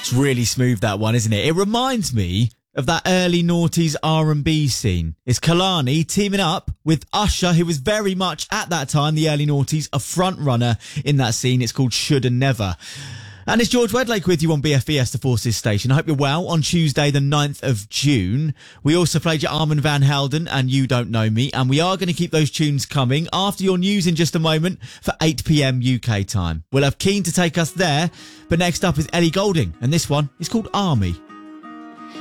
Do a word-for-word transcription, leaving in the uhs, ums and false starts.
It's really smooth, that one, isn't it? It reminds me of that early noughties R and B scene. It's Kehlani teaming up with Usher, who was very much, at that time, the early noughties, a front runner in that scene. It's called Should and Never. And it's George Wedlake with you on B F B S, the Forces Station. I hope you're well. On Tuesday, the ninth of June, we also played your Armand Van Helden and You Don't Know Me. And we are going to keep those tunes coming after your news in just a moment for eight p.m. U K time. We'll have Keen to take us there. But next up is Ellie Goulding. And this one is called Army.